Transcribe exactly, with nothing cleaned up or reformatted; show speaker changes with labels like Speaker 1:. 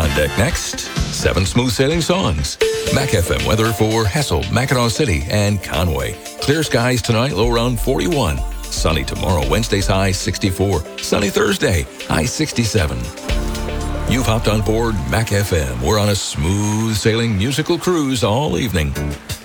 Speaker 1: On deck next, seven smooth sailing songs. Mac F M weather for Hessel, Mackinac City, and Conway. Clear skies tonight, low around forty-one. Sunny tomorrow, Wednesday's high sixty-four. Sunny Thursday, high sixty-seven. You've hopped on board Mac F M. We're on a smooth sailing musical cruise all evening.